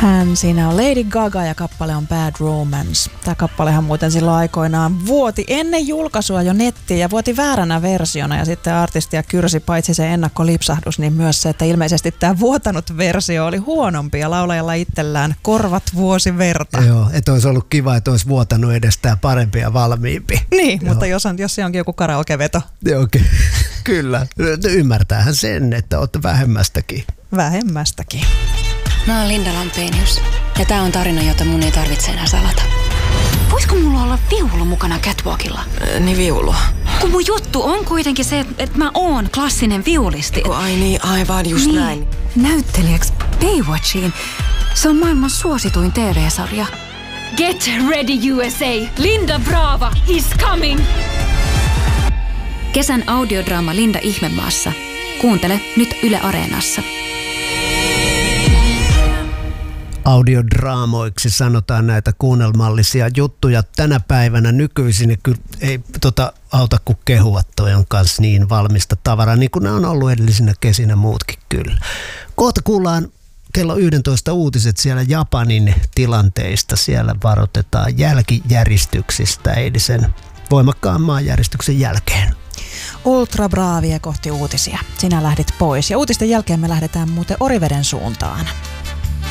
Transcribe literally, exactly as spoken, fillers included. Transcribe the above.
Hän siinä on Lady Gaga ja kappale on Bad Romance. Tämä kappalehan muuten silloin aikoinaan vuoti ennen julkaisua jo nettiin ja vuoti vääränä versiona. Ja sitten artistia kyrsi paitsi se ennakkolipsahdus, niin myös se, että ilmeisesti tämä vuotanut versio oli huonompi ja laulajalla itsellään korvat vuosi verta. Joo, että olisi ollut kiva, että olisi vuotanut edestään parempi ja valmiimpi. Niin, Joo. Mutta jos, on, jos se onkin joku karaokeveto. Joo, ky- kyllä. Ymmärtäähän sen, että olette vähemmästäkin. Vähemmästäkin. Mä oon Linda Lampenius ja tää on tarina, jota mun ei tarvitse enää salata. Voisiko mulla olla viulu mukana catwalkilla? Äh, niin viulu. Kun mun juttu on kuitenkin se, että mä oon klassinen viulisti. Oh, ai niin, aivan just niin. näin. Näyttelijäksi Baywatchiin. Se on maailman suosituin T V-sarja. Get ready U S A! Linda Brava is coming! Kesän audiodraama Linda Ihmemaassa. Kuuntele nyt Yle Areenassa. Audiodraamoiksi sanotaan näitä kuunnelmallisia juttuja tänä päivänä nykyisin. Ja kyllä ei tota, auta kuin kehua, toi on kanssa niin valmista tavaraa, niin kuin ne on ollut edellisinä kesinä muutkin kyllä. Kohta kuullaan kello yksitoista uutiset siellä Japanin tilanteista. Siellä varoitetaan jälkijäristyksistä eilisen voimakkaan maanjäristyksen jälkeen. Ultra Braavia kohti uutisia. Sinä lähdit pois ja uutisten jälkeen me lähdetään muuten Oriveden suuntaan.